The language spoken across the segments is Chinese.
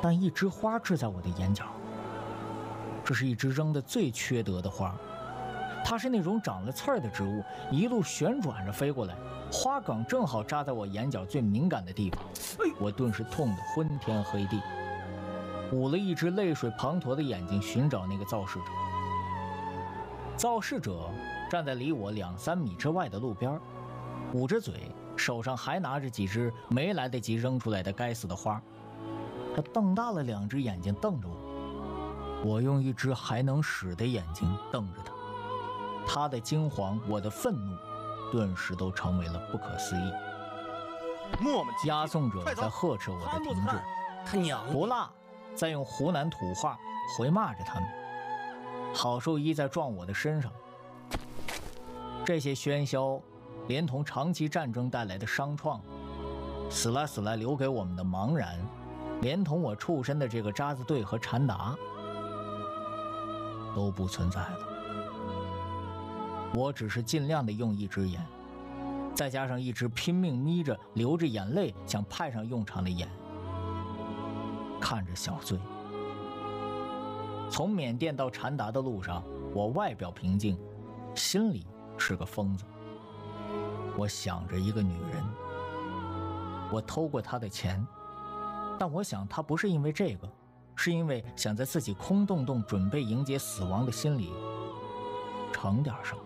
但一枝花置在我的眼角。这是一枝扔得最缺德的花，它是那种长了刺儿的植物，一路旋转着飞过来，花梗正好扎在我眼角最敏感的地方，我顿时痛得昏天黑地，捂了一只泪水滂沱的眼睛寻找那个造事者。造事者站在离我2-3米之外的路边，捂着嘴，手上还拿着几只没来得及扔出来的该死的花。他瞪大了2只眼睛瞪着我用一只还能使的眼睛瞪着他。他的惊惶，我的愤怒，顿时都成为了不可思议。押送者在呵斥我的停止， 他娘不辣在用湖南土话回骂着他们。郝寿一在撞我的身上。这些喧嚣连同长期战争带来的伤创，死来留给我们的茫然，连同我畜身的这个渣子队和禅达都不存在了。我只是尽量的用一只眼，再加上一只拼命眯着流着眼泪想派上用场的眼，看着小醉。从缅甸到禅达的路上，我外表平静，心里是个疯子。我想着一个女人，我偷过她的钱，但我想她不是因为这个，是因为想在自己空洞洞准备迎接死亡的心里盛点什么。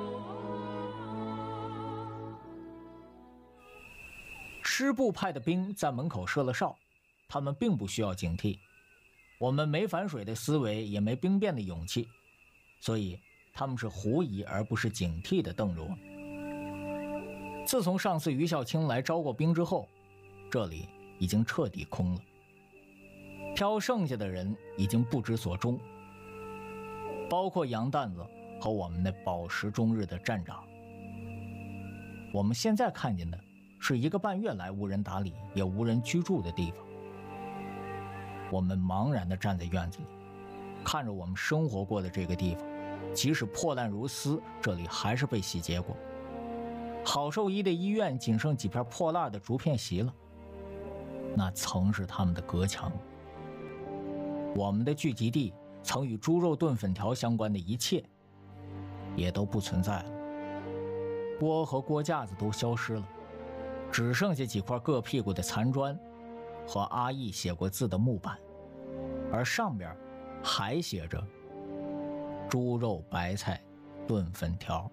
师部派的兵在门口设了哨，他们并不需要警惕，我们没反水的思维，也没兵变的勇气，所以他们是狐疑而不是警惕的瞪着我。自从上次于孝清来招过兵之后，这里已经彻底空了，挑剩下的人已经不知所终，包括杨担子和我们那饱食终日的站长。我们现在看见的是1个半月来无人打理也无人居住的地方。我们茫然地站在院子里，看着我们生活过的这个地方，即使破烂如斯，这里还是被洗劫过。郝寿一的医院仅剩几片破烂的竹片席了，那曾是他们的隔墙。我们的聚集地曾与猪肉炖粉条相关的一切也都不存在了，锅和锅架子都消失了，只剩下几块硌屁股的残砖和阿义写过字的木板，而上边还写着猪肉白菜炖粉条。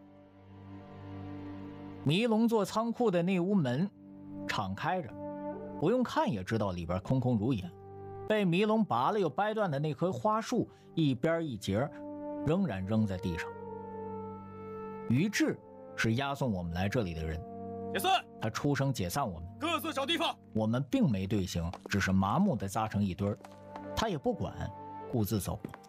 迷龙座仓库的那屋门敞开着，不用看也知道里边空空如也，被迷龙拔了又掰断的那棵花树一边一截仍然扔在地上。于志是押送我们来这里的人， 解散， 他出声解散我们， 各自找地方。 我们并没队形，只是麻木地扎成一堆，他也不管，顾自走了。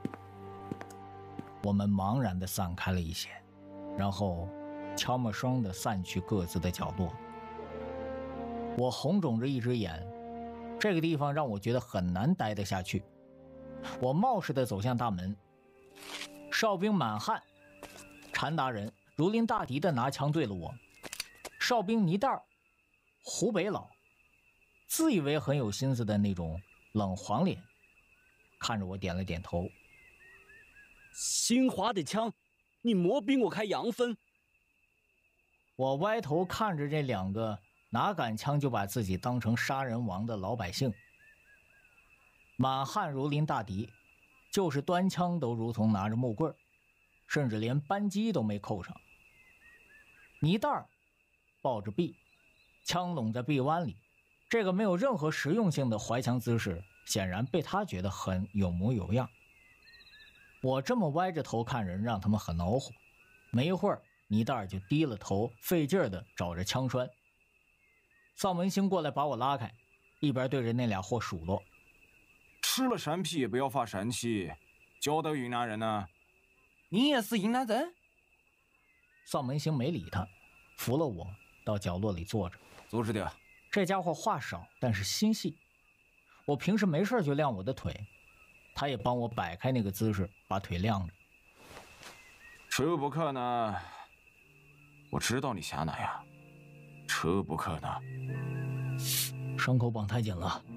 我们茫然地散开了一些，然后悄没声地散去各自的角落。我红肿着一只眼，这个地方让我觉得很难待得下去。我冒失地走向大门，哨兵满汉、禅达人如临大敌地拿枪对了我，哨兵泥蛋、湖北佬自以为很有心思的那种冷黄脸，看着我点了点头。 新华的枪，你莫逼我开洋分。 我歪头看着这2个哪杆枪就把自己当成杀人王的老百姓，满汉如临大敌，就是端枪都如同拿着木棍，甚至连扳机都没扣上。泥蛋抱着臂，枪拢在臂弯里，这个没有任何实用性的怀枪姿势显然被他觉得很有模有样。我这么歪着头看人让他们很恼火，没一会儿泥蛋就低了头，费劲地找着枪栓。邵文兴过来把我拉开，一边对着那俩货数落： 吃了山皮也不要发山气，教导云南人呢。 你也是云南人？ 邵文兴没理他，扶了我到角落里坐着。 坐着的。 这家伙话少，但是心细。我平时没事就晾我的腿，他也帮我摆开那个姿势，把腿晾着。 这不可能，我知道你瞎哪呀，这不可能。 伤口绑太紧了，